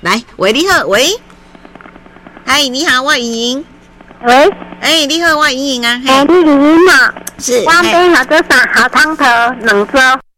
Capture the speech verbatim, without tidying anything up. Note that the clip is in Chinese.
来，喂，你好，喂，嗨，你好，我莹莹。 喂， 哎、欸，你好，我莹莹啊。 哎、欸，你莹莹嘛？ 是。 我买好多啥好汤头两桌。